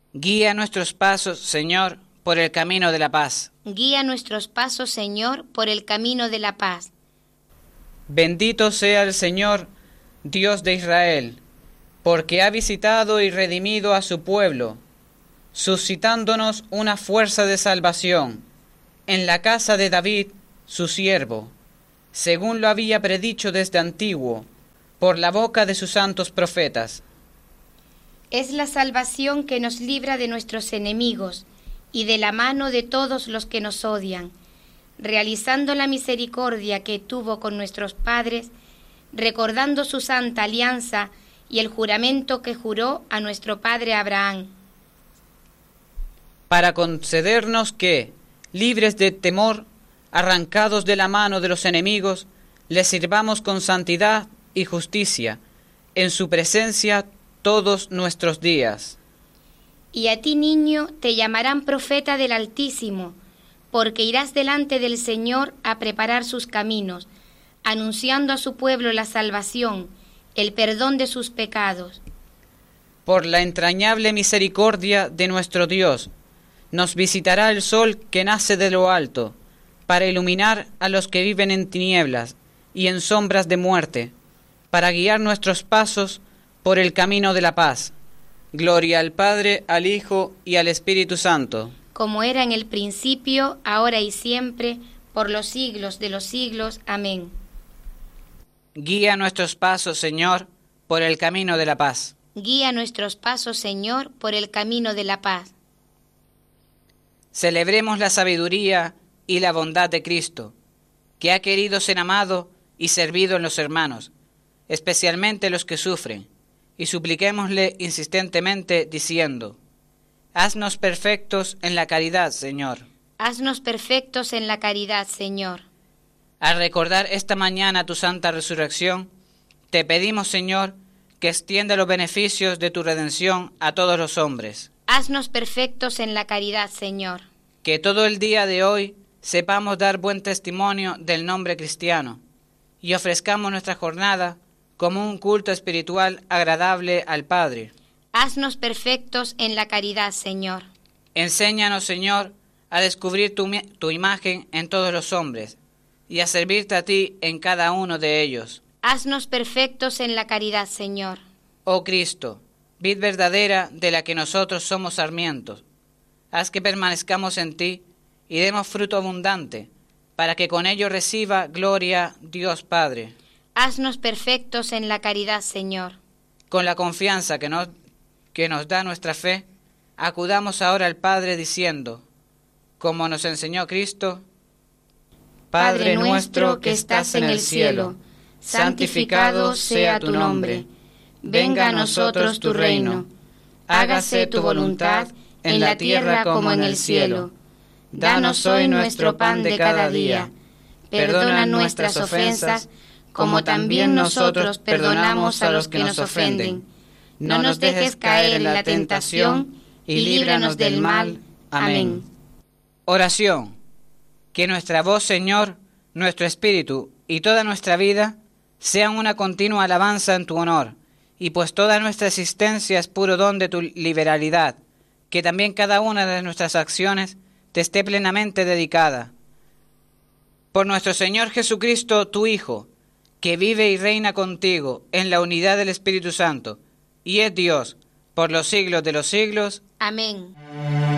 Guía nuestros pasos, Señor, por el camino de la paz. Guía nuestros pasos, Señor, por el camino de la paz. Bendito sea el Señor, Dios de Israel, porque ha visitado y redimido a su pueblo, suscitándonos una fuerza de salvación en la casa de David, su siervo, según lo había predicho desde antiguo, por la boca de sus santos profetas. Es la salvación que nos libra de nuestros enemigos y de la mano de todos los que nos odian, realizando la misericordia que tuvo con nuestros padres, recordando su santa alianza y el juramento que juró a nuestro padre Abraham. Para concedernos que, libres de temor, arrancados de la mano de los enemigos, les sirvamos con santidad y justicia, en su presencia todos nuestros días. Y a ti, niño, te llamarán profeta del Altísimo, porque irás delante del Señor a preparar sus caminos, anunciando a su pueblo la salvación, el perdón de sus pecados. Por la entrañable misericordia de nuestro Dios, nos visitará el sol que nace de lo alto, para iluminar a los que viven en tinieblas y en sombras de muerte, para guiar nuestros pasos por el camino de la paz. Gloria al Padre, al Hijo y al Espíritu Santo. Como era en el principio, ahora y siempre, por los siglos de los siglos. Amén. Guía nuestros pasos, Señor, por el camino de la paz. Guía nuestros pasos, Señor, por el camino de la paz. Celebremos la sabiduría y la bondad de Cristo, que ha querido ser amado y servido en los hermanos, especialmente los que sufren, y supliquémosle insistentemente diciendo: haznos perfectos en la caridad, Señor. Haznos perfectos en la caridad, Señor. Al recordar esta mañana tu santa resurrección, te pedimos, Señor, que extienda los beneficios de tu redención a todos los hombres. Haznos perfectos en la caridad, Señor. Que todo el día de hoy sepamos dar buen testimonio del nombre cristiano y ofrezcamos nuestra jornada como un culto espiritual agradable al Padre. Haznos perfectos en la caridad, Señor. Enséñanos, Señor, a descubrir tu imagen en todos los hombres y a servirte a ti en cada uno de ellos. Haznos perfectos en la caridad, Señor. Oh Cristo, vid verdadera de la que nosotros somos sarmientos, haz que permanezcamos en ti y demos fruto abundante, para que con ello reciba gloria Dios Padre. Haznos perfectos en la caridad, Señor. Con la confianza que nos da nuestra fe, acudamos ahora al Padre diciendo, como nos enseñó Cristo: Padre nuestro que estás en el cielo, santificado sea tu nombre. Venga a nosotros tu reino. Hágase tu voluntad en la tierra como en el cielo. Danos hoy nuestro pan de cada día. Perdona nuestras ofensas, como también nosotros perdonamos a los que nos ofenden. No nos dejes caer en la tentación y líbranos del mal. Amén. Oración. Que nuestra voz, Señor, nuestro espíritu y toda nuestra vida sean una continua alabanza en tu honor, y pues toda nuestra existencia es puro don de tu liberalidad, que también cada una de nuestras acciones te esté plenamente dedicada. Por nuestro Señor Jesucristo, tu Hijo, que vive y reina contigo en la unidad del Espíritu Santo, y es Dios, por los siglos de los siglos. Amén.